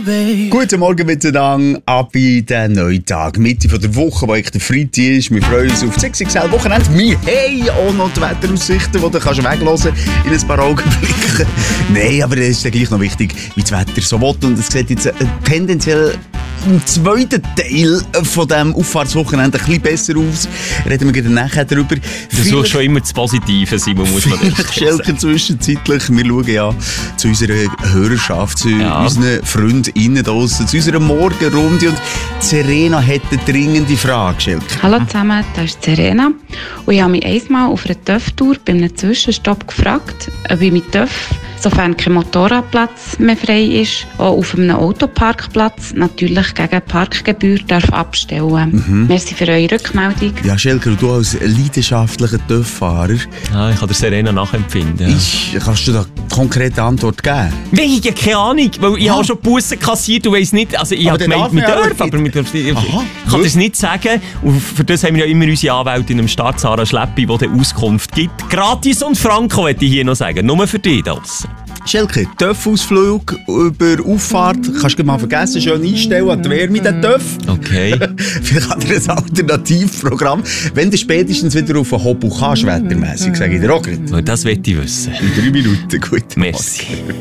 Guten Morgen miteinander, ab in den neuen Tag, Mitte von der Woche, wo der Freitag ist. Wir freuen uns auf das XXL-Wochenende. Wir haben auch noch die Wetteraussichten, die du weghören in ein paar Augenblicken. Nein, aber es ist ja gleich noch wichtig, wie das Wetter so will. Und es sieht jetzt tendenziell im zweiten Teil von diesem Auffahrtswochenende ein bisschen besser aus. Reden wir gleich nachher darüber. Du suchst schon immer das Positive, Simon, muss man vielleicht Schelke zwischenzeitlich. Wir schauen ja zu unserer Hörerschaft, zu unseren FreundInnen draussen, zu unserer Morgenrunde. Und Serena hat eine dringende Frage, Schelke. Hallo zusammen, das ist Serena. Und ich habe mich einmal auf einer TÜV-Tour bei einem Zwischenstopp gefragt, ob ich mit TÜV, sofern kein Motorradplatz mehr frei ist, auch auf einem Autoparkplatz natürlich gegen Parkgebühr darf abstellen. Merci für eure Rückmeldung. Ja, Schelke, du als leidenschaftlicher TÜV-Fahrer. Ja, ich kann der Serena nachempfinden. Ja. Kannst du da konkrete Antwort geben? Nein, ich habe keine Ahnung, weil ich habe schon Bussen kassiert und weiss nicht, also ich habe gemeint, wir dürfen, aber ich kann das nicht sagen. Und für das haben wir ja immer unsere Anwältin im Start, Sarah Schleppi, die die Auskunft gibt. Gratis und franco, möchte ich hier noch sagen, nur für dich draussen. Schelke, TÜV-Ausflug über Auffahrt, kannst du mal vergessen, schön einstellen an die Wärme, den TÜV. Okay. Vielleicht hat er ein Alternativprogramm. Wenn du spätestens wieder auf den Hobu kannst, wettermässig, sage ich dir auch gerade. Das möchte ich wissen. In 3 Minuten, gut. Merci.